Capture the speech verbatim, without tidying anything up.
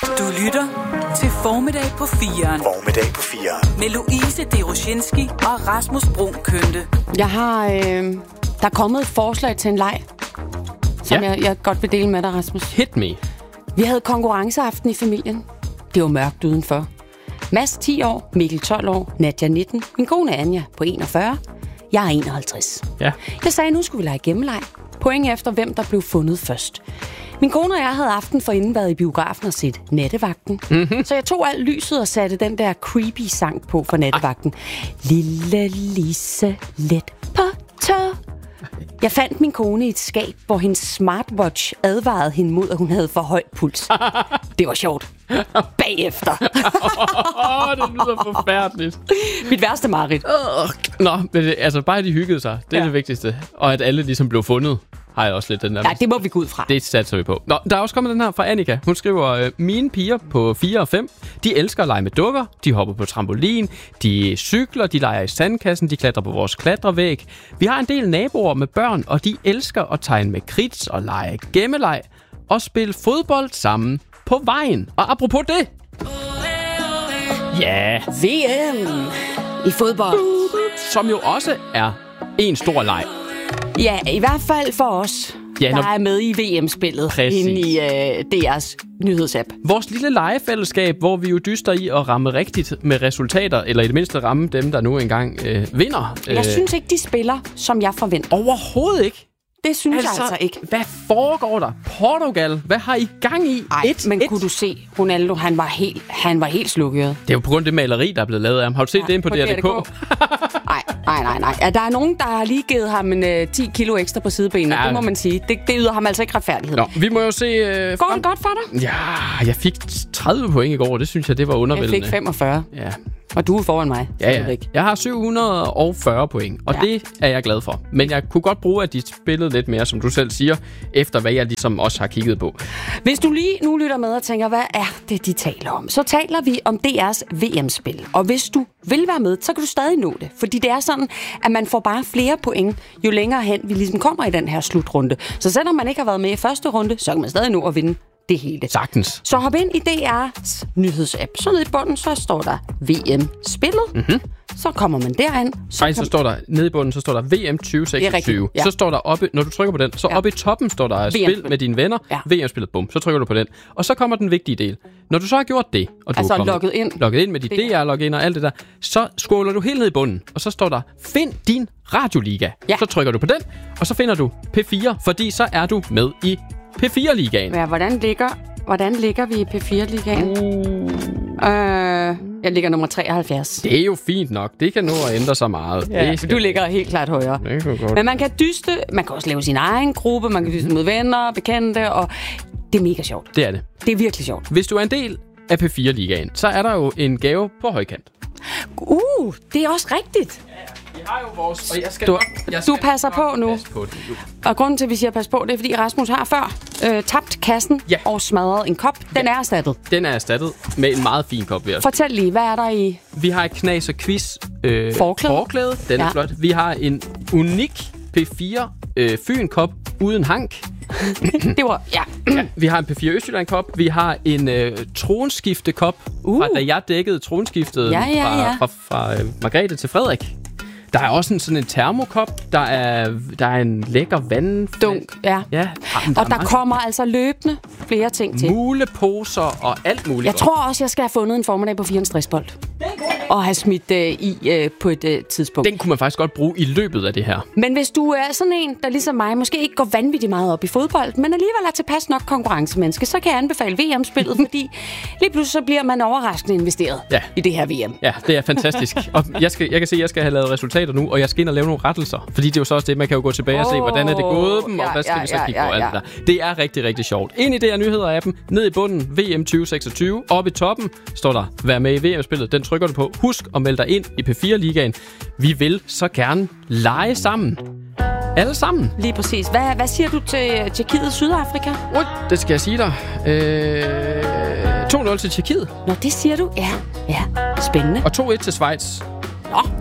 Du lytter til Formiddag på firen. Formiddag på firen. Med Louise Deroshinski og Rasmus Brun Kønte. Jeg har... Øh, der er kommet et forslag til en leg, som ja. jeg, jeg godt vil dele med dig, Rasmus. Hit me. Vi havde konkurrenceaften i familien. Det var mørkt udenfor. Mads ti år, Mikkel tolv år, Nadja nitten, min kone Anja på enogfyrre, jeg er enoghalvtreds. Ja. Jeg sagde, nu skulle vi lege gemmeleg. Point efter, hvem der blev fundet først. Min kone og jeg havde aften forinden været i biografen og set Nattevagten. Mm-hmm. Så jeg tog alt lyset og satte den der creepy sang på for Nattevagten. Lille Lise, let på tå. Jeg fandt min kone i et skab, hvor hendes smartwatch advarede hende mod, at hun havde for høj puls. Det var sjovt. Bagefter. Åh, det lyder forfærdeligt. Mit værste mareridt. Nå, men det, altså bare de hyggede sig. Det er ja. det vigtigste. Og at alle ligesom blev fundet, har jeg også lidt den der. Ja, det må vi gå ud fra. Det satser vi på. Nå, der er også kommet den her fra Annika. Hun skriver, mine piger på fire og fem, de elsker at lege med dukker, de hopper på trampolin, de cykler, de leger i sandkassen, de klatrer på vores klatrevæg. Vi har en del naboer med børn, og de elsker at tegne med kridt og lege gemmeleg og spille fodbold sammen på vejen. Og apropos det... Ja... V M i fodbold. Som jo også er en stor leg. Ja, i hvert fald for os, ja, der når... er med i V M-spillet. Præcis. Inde i uh, D R's nyhedsapp. Vores lille legefællesskab, hvor vi jo dyster i at ramme rigtigt med resultater, eller i det mindste ramme dem, der nu engang øh, vinder. Jeg øh... synes ikke, de spiller, som jeg forventer. Overhovedet ikke. Det synes altså, jeg altså ikke. Hvad foregår der? Portugal, hvad har I gang i? Ej, et, men et. Kunne du se, Ronaldo, han var helt, han var helt slukket. Det er jo på grund af det maleri, der er blevet lavet af ham. Har du set ja, det inde på, på D R punktum d k? Nej, nej, nej, nej. Ja, der er nogen, der har lige givet ham en uh, ti kilo ekstra på sidebenene. Ja. Det må man sige. Det, det yder ham altså ikke retfærdighed. Nå, vi må jo se... Uh, Går frem... det godt for dig? Ja, jeg fik tredive point i går. Det synes jeg, det var undervældende. Jeg fik femogfyrre. Ja. Og du er foran mig. Ja, ja. Jeg har syv hundrede og fyrre point, og ja. det er jeg glad for. Men jeg kunne godt bruge, at de spillede lidt mere, som du selv siger, efter hvad jeg ligesom også har kigget på. Hvis du lige nu lytter med og tænker, hvad er det, de taler om? Så taler vi om D R's V M-spil. Og hvis du vil være med, så kan du stadig nå det. Fordi det er sådan, at man får bare flere point, jo længere hen vi ligesom kommer i den her slutrunde. Så selvom man ikke har været med i første runde, så kan man stadig nå at vinde det hele. Sagtens. Så hop ind i D R's nyhedsapp. Så nede i bunden, så står der V M-spillet. Mm-hmm. Så kommer man derind. Så, kan... så står der, nede i bunden, så står der V M tyve seksogtyve. Ja. Så står der oppe, når du trykker på den, så ja. oppe i toppen står der spil med dine venner. Ja. V M-spillet, bum. Så trykker du på den. Og så kommer den vigtige del. Når du så har gjort det, og du altså, er kommet, logget ind. logget ind med dit D R-login og alt det der, så scroller du helt ned i bunden, og så står der, find din radioliga. Ja. Så trykker du på den, og så finder du P fire, fordi så er du med i P fire-ligaen. Ja, hvordan ligger, hvordan ligger vi i P fire-ligaen? Uh. Øh, jeg ligger nummer treoghalvfjerds. Det er jo fint nok. Det kan nå at ændre sig meget. Ja, skal... Du ligger helt klart højere. Men man kan dyste, man kan også lave sin egen gruppe, man kan dyste mod venner, bekendte, og det er mega sjovt. Det er det. Det er virkelig sjovt. Hvis du er en del af P fire-ligaen, så er der jo en gave på højkant. Uh, det er også rigtigt. Vi har jo vores... Og jeg skal du, nok, jeg skal du passer på nu. På det, og grunden til, at vi siger pas på, det er, fordi Rasmus har før øh, tabt kassen ja. og smadret en kop. Den ja. er erstattet. Den er erstattet med en meget fin kop. Fortæl lige, hvad er der i? Vi har et knas og quiz øh, forklæde. forklæde. Den ja. er flot. Vi har en unik P fire øh, Fyn-kop uden hank. Det var, ja. ja. Vi har en P fire Østjylland-kop. Vi har en øh, tronskifte-kop, uh. fra da jeg dækkede tronskiftet ja, ja, ja. fra, fra, fra øh, Margrethe til Frederik. Der er også en, sådan en termokop. Der er, der er en lækker vand... Dunk, ja. ja der og der meget... kommer altså løbende flere ting til. Muleposer og alt muligt. Jeg godt. tror også, jeg skal have fundet en formiddag på fire stressbold. Og have smidt øh, i øh, på et øh, tidspunkt. Den kunne man faktisk godt bruge i løbet af det her. Men hvis du er sådan en, der ligesom mig, måske ikke går vanvittigt meget op i fodbold, men alligevel er tilpas nok konkurrencemenneske, så kan jeg anbefale V M-spillet, fordi lige pludselig så bliver man overraskende investeret ja. i det her V M. Ja, det er fantastisk. Og jeg, skal, jeg kan se, at jeg skal have lavet resultater nu, og jeg skal ind og lave nogle rettelser. Fordi det er jo så også det, man kan jo gå tilbage oh, og se, hvordan er det gået dem, ja, og hvad skal ja, vi så kigge ja, på ja, alt ja. det der. Det er rigtig, rigtig sjovt. Ind i det her nyheder-appen, ned i bunden, V M tyve seksogtyve, oppe i toppen står der, vær med i V M-spillet. Den trykker du på. Husk at melde dig ind i P fire-ligaen. Vi vil så gerne lege sammen. Alle sammen. Lige præcis. Hvad, hvad siger du til Tjekkiet Sydafrika? Uh, det skal jeg sige dig. Øh, to nul til Tjekkiet. Nå, det siger du? Ja. Ja. Spændende. Og to et til Schweiz. Nå,